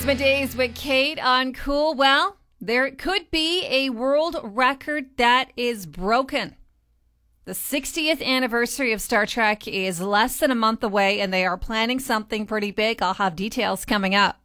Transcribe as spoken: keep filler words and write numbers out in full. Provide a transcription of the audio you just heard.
Days with Kate on Cool. Well, there could be a world record that is broken. The sixtieth anniversary of Star Trek is less than a month away, and they are planning something pretty big. I'll have details coming up.